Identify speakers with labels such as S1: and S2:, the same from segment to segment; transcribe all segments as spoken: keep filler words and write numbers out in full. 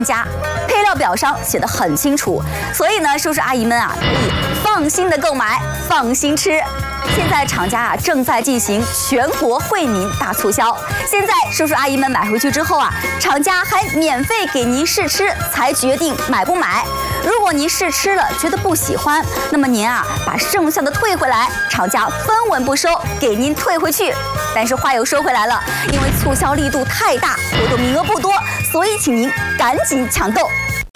S1: 家配料表上写的很清楚，所以呢，叔叔阿姨们啊，可以放心的购买，放心吃。现在厂家啊正在进行全国惠民大促销，现在叔叔阿姨们买回去之后啊，厂家还免费给您试吃，才决定买不买。如果您试吃了觉得不喜欢，那么您啊把剩下的退回来，厂家分文不收，给您退回去。但是话又说回来了，因为促销力度太大，活动名额不多，所以请您赶紧抢购。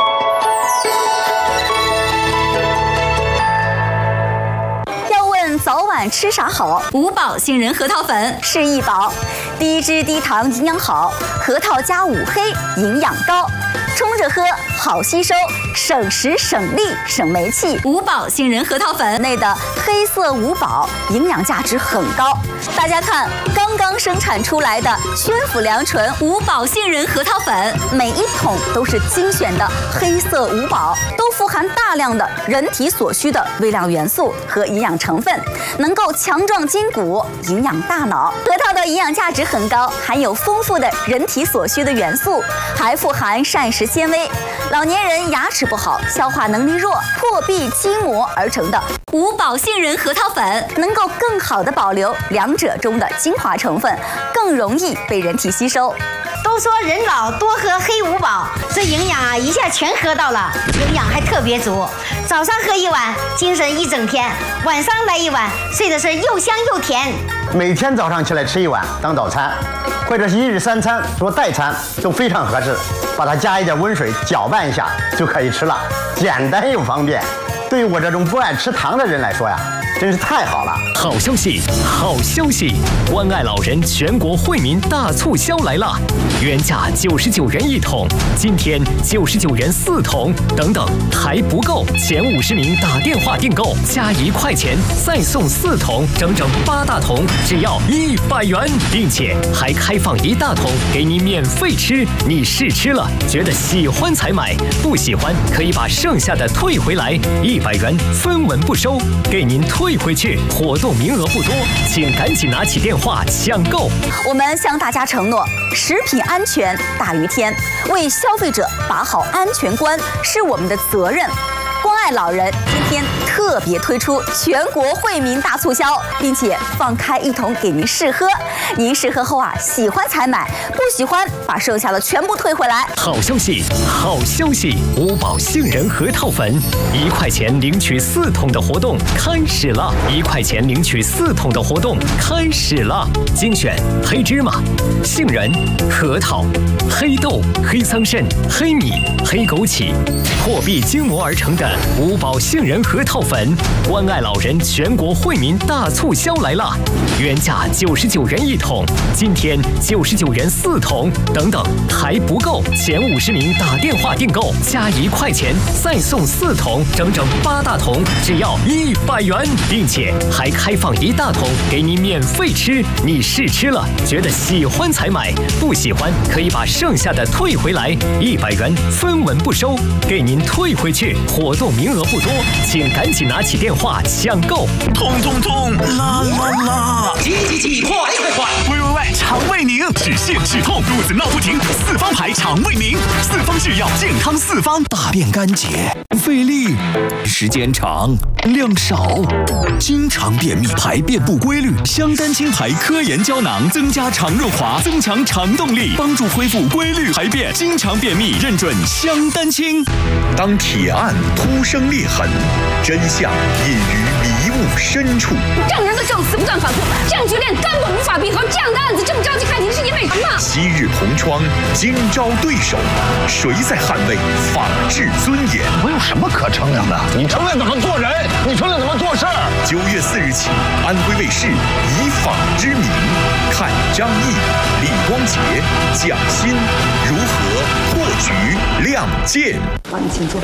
S1: 要问早晚吃啥好？五宝杏仁核桃粉是一宝，低脂低糖营养好，核桃加五黑营养高，冲着喝好吸收，省时省力省煤气。五宝杏仁核桃粉内的黑色五宝营养价值很高，大家看刚刚生产出来的宣府良醇五宝杏仁核桃粉，每一桶都是精选的黑色五宝，都富含大量的人体所需的微量元素和营养成分，能够强壮筋骨，营养大脑。核桃的营养价值很高，含有丰富的人体所需的元素，还富含膳食纤维。老年人牙齿不好，消化能力弱，破壁筋膜而成的五宝杏仁核桃粉，能够更好的保留两者中的精华成分，更容易被人体吸收。
S2: 都说人老多喝黑五宝，这营养啊一下全喝到了，营养还特别足。早上喝一碗，精神一整天；晚上来一碗，睡的是又香又甜。
S3: 每天早上起来吃一碗当早餐，或者是一日三餐做代餐都非常合适。把它加一点温水搅拌一下就可以吃了，简单又方便。对于我这种不爱吃糖的人来说呀，真是太好了！
S4: 好消息，好消息！关爱老人全国惠民大促销来了，原价九十九元一桶，今天九十九元四桶，等等还不够，前五十名打电话订购加一块钱再送四桶，整整八大桶，只要一百元，并且还开放一大桶给你免费吃。你试吃了觉得喜欢才买，不喜欢可以把剩下的退回来，一百元分文不收，给您退回去。活动名额不多，请赶紧拿起电话抢购。
S1: 我们向大家承诺，食品安全大于天，为消费者把好安全关是我们的责任。关爱老人今天特别推出全国惠民大促销，并且放开一桶给您试喝。您试喝后啊，喜欢才买，不喜欢把剩下的全部退回来。
S4: 好消息，好消息！五宝杏仁核桃粉一块钱领取四桶的活动开始了，一块钱领取四桶的活动开始了。精选黑芝麻、杏仁、核桃、黑豆、黑桑葚、黑米、黑枸杞，破壁筋膜而成的五宝杏仁核桃粉，关爱老人全国惠民大促销来了，原价九十九元一桶，今天九十九元四桶，等等还不够，前五十名打电话订购加一块钱再送四桶，整整八大桶，只要一百元，并且还开放一大桶给你免费吃。你试吃了觉得喜欢才买，不喜欢可以把剩下的退回来，一百元分文不收，给您退回去。活动名额不多，请赶紧拿起电话抢购。
S5: 痛痛痛，啦啦啦！
S6: 急急急，快快快！
S5: 喂喂喂，肠胃宁，止泻止痛，肚子闹不停，四方牌肠胃宁，四方制药，健康四方。
S6: 大便干结，费力，时间长，量少，经常便秘，排便不规律。香丹清牌科研胶囊增加肠润滑，增强肠动力，帮助恢复规律排便。经常便秘认准香丹清。
S7: 当铁案突生裂痕，真相隐于迷雾深处。
S8: 证人的证词不断反复，证据链根本无法闭合。这样的案子这么着急开庭，是因为什么？
S7: 昔日同窗，今朝对手，谁在捍卫法治尊严？
S3: 我有什么可承认的？你承认怎么做人？你承认怎么做事？
S7: 九月四日起，安徽卫视以法之名，看张毅、李光洁、蒋欣如何破局亮剑。
S2: 好，你请坐。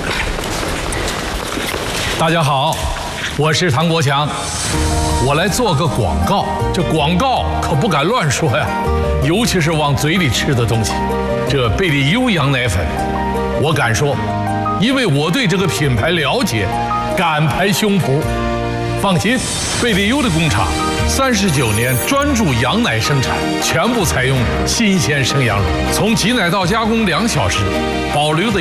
S9: 大家好，我是唐国强，我来做个广告。这广告可不敢乱说呀，尤其是往嘴里吃的东西。这贝利优羊奶粉，我敢说，因为我对这个品牌了解，敢拍胸脯。放心，贝利优的工厂三十九年专注羊奶生产，全部采用新鲜生羊乳，从挤奶到加工两小时，保留的